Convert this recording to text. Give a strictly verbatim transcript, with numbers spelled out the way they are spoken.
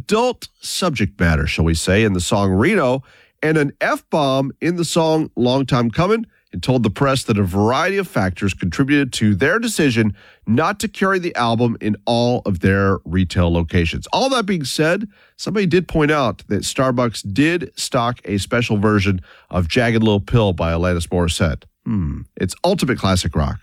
adult subject matter, shall we say, in the song Reno, and an F-bomb in the song Long Time Coming, and told the press that a variety of factors contributed to their decision not to carry the album in all of their retail locations. All that being said, somebody did point out that Starbucks did stock a special version of Jagged Little Pill by Alanis Morissette. Hmm. It's ultimate classic rock.